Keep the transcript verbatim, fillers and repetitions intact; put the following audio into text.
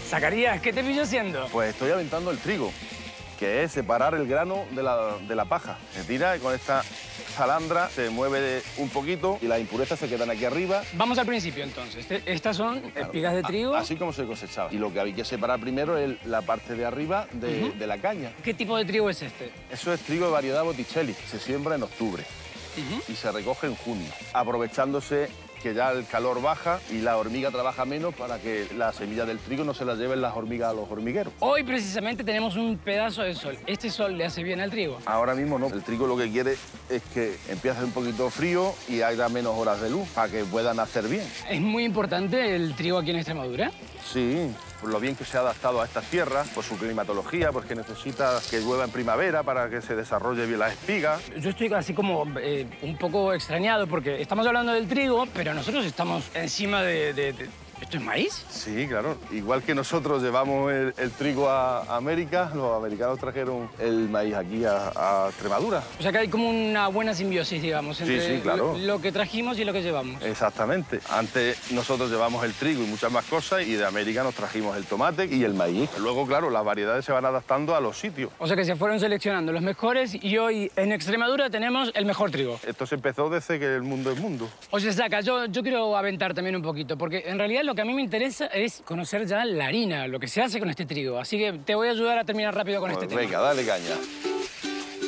Zacarías, ¿qué te pillo haciendo? Pues estoy aventando el trigo, que es separar el grano de la, de la paja. Se tira y con esta salandra se mueve un poquito y las impurezas se quedan aquí arriba. Vamos al principio, entonces. Este- Estas son Claro, espigas de trigo. a- Así como se cosechaba. Y lo que hay que separar primero es la parte de arriba de, Ujú. de la caña. ¿Qué tipo de trigo es este? Eso es trigo de variedad Botticelli. Se siembra en octubre Ujú. y se recoge en junio, aprovechándose que ya el calor baja y la hormiga trabaja menos para que la semilla del trigo no se la lleven las hormigas a los hormigueros. Hoy precisamente tenemos un pedazo de sol. ¿Este sol le hace bien al trigo? Ahora mismo no. El trigo lo que quiere es que empiece a hacer un poquito frío y haya menos horas de luz para que puedan hacer bien. ¿Es muy importante el trigo aquí en Extremadura? Sí, por lo bien que se ha adaptado a estas tierras, por su climatología, porque necesita que llueva en primavera para que se desarrolle bien las espigas. Yo estoy así como eh, un poco extrañado porque estamos hablando del trigo, pero nosotros estamos encima de... de- de- ¿Esto es maíz? Sí, claro. Igual que nosotros llevamos el, el trigo a a América, los americanos trajeron el maíz aquí a, a Extremadura. O sea que hay como una buena simbiosis, digamos, Sí, entre sí, claro. lo, lo que trajimos y lo que llevamos. Exactamente. Antes nosotros llevamos el trigo y muchas más cosas y de América nos trajimos el tomate y el maíz. Luego, claro, las variedades se van adaptando a los sitios. O sea que se fueron seleccionando los mejores y hoy en Extremadura tenemos el mejor trigo. Esto se empezó desde que el mundo es mundo. Oye, Zaca, yo, yo quiero aventar también un poquito, porque en realidad lo que a mí me interesa es conocer ya la harina, lo que se hace con este trigo. Así que te voy a ayudar a terminar rápido con este Pues tema. venga, dale caña.